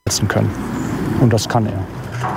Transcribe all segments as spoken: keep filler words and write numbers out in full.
setzen können. Und das kann er.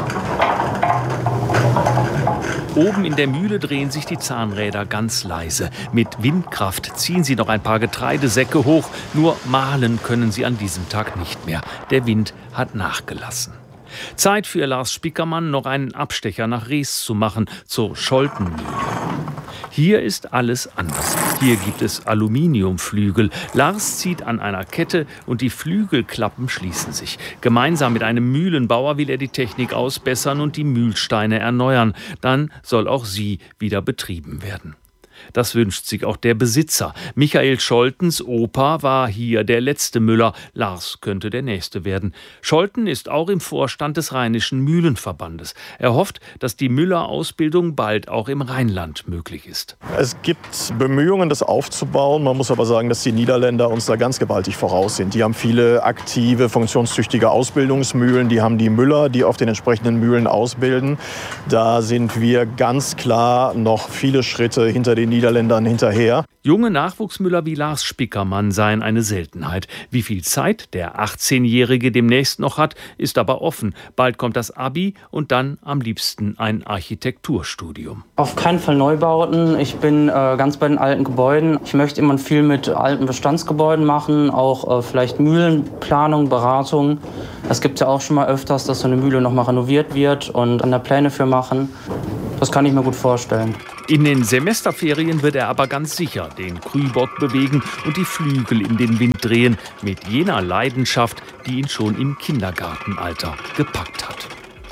Oben in der Mühle drehen sich die Zahnräder ganz leise. Mit Windkraft ziehen sie noch ein paar Getreidesäcke hoch. Nur mahlen können sie an diesem Tag nicht mehr. Der Wind hat nachgelassen. Zeit für Lars Spickermann, noch einen Abstecher nach Rees zu machen, zur Scholtenmühle. Hier ist alles anders. Hier gibt es Aluminiumflügel. Lars zieht an einer Kette und die Flügelklappen schließen sich. Gemeinsam mit einem Mühlenbauer will er die Technik ausbessern und die Mühlsteine erneuern. Dann soll auch sie wieder betrieben werden. Das wünscht sich auch der Besitzer. Michael Scholtens Opa war hier der letzte Müller. Lars könnte der nächste werden. Scholten ist auch im Vorstand des Rheinischen Mühlenverbandes. Er hofft, dass die Müllerausbildung bald auch im Rheinland möglich ist. Es gibt Bemühungen, das aufzubauen. Man muss aber sagen, dass die Niederländer uns da ganz gewaltig voraus sind. Die haben viele aktive, funktionstüchtige Ausbildungsmühlen. Die haben die Müller, die auf den entsprechenden Mühlen ausbilden. Da sind wir ganz klar noch viele Schritte hinter den Niederländern hinterher. Junge Nachwuchsmüller wie Lars Spickermann seien eine Seltenheit. Wie viel Zeit der achtzehnjährige demnächst noch hat, ist aber offen. Bald kommt das Abi und dann am liebsten ein Architekturstudium. Auf keinen Fall Neubauten. Ich bin äh, ganz bei den alten Gebäuden. Ich möchte immer viel mit alten Bestandsgebäuden machen, auch äh, vielleicht Mühlenplanung, Beratung. Das gibt es ja auch schon mal öfters, dass so eine Mühle noch mal renoviert wird und an der Pläne für machen. Das kann ich mir gut vorstellen. In den Semesterferien wird er aber ganz sicher den Krübock bewegen und die Flügel in den Wind drehen, mit jener Leidenschaft, die ihn schon im Kindergartenalter gepackt hat.